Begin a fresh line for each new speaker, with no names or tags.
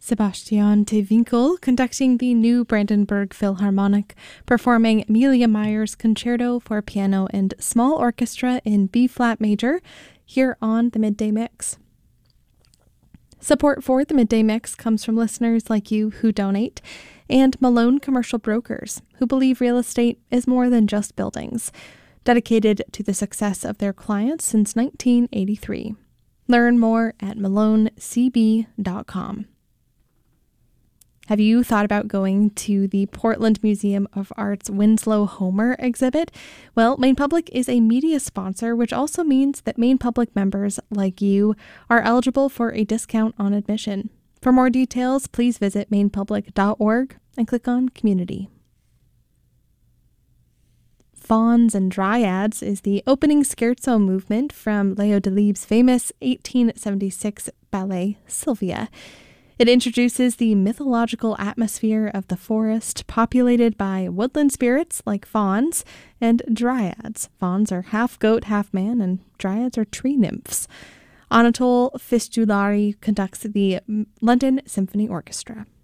Sebastian de Winkel conducting the New Brandenburg Philharmonic, performing Amelia Meyer's Concerto for Piano and Small Orchestra in B-flat major, here on the Midday Mix. Support for the Midday Mix comes from listeners like you who donate, and Malone Commercial Brokers, who believe real estate is more than just buildings, dedicated to the success of their clients since 1983. Learn more at malonecb.com. Have you thought about going to the Portland Museum of Art's Winslow Homer exhibit? Well, Maine Public is a media sponsor, which also means that Maine Public members like you are eligible for a discount on admission. For more details, please visit mainepublic.org and click on Community. Fauns and Dryads is the opening scherzo movement from Leo Delibes' famous 1876 ballet Sylvia. It introduces the mythological atmosphere of the forest, populated by woodland spirits like fauns and dryads. Fauns are half goat, half man, and dryads are tree nymphs. Anatole Fistulari conducts the London Symphony Orchestra.